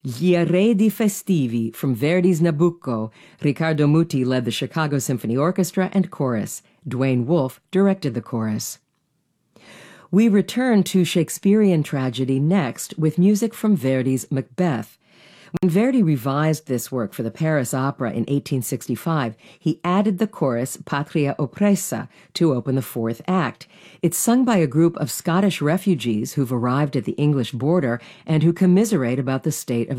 Gli Arredi Festivi from Verdi's Nabucco. Riccardo Muti led the Chicago Symphony Orchestra and chorus. Dwayne Wolfe directed the chorus. We return to Shakespearean tragedy next with music from Verdi's Macbeth. When Verdi revised this work for the Paris Opera in 1865, he added the chorus Patria Oppressa to open the fourth act. It's sung by a group of Scottish refugees who've arrived at the English border and who commiserate about the state of